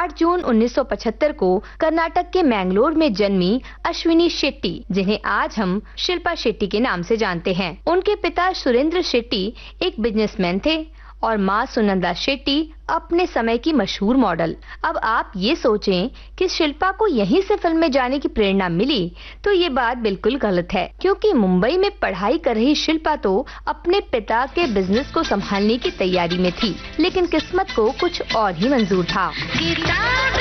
8 जून 1975 को कर्नाटक के मैंगलोर में जन्मी अश्विनी शेट्टी, जिन्हें आज हम शिल्पा शेट्टी के नाम से जानते हैं। उनके पिता सुरेंद्र शेट्टी एक बिजनेसमैन थे और मां सुनंदा शेट्टी अपने समय की मशहूर मॉडल। अब आप ये सोचें कि शिल्पा को यहीं से फिल्म में जाने की प्रेरणा मिली, तो ये बात बिल्कुल गलत है, क्योंकि मुंबई में पढ़ाई कर रही शिल्पा तो अपने पिता के बिजनेस को संभालने की तैयारी में थी, लेकिन किस्मत को कुछ और ही मंजूर था।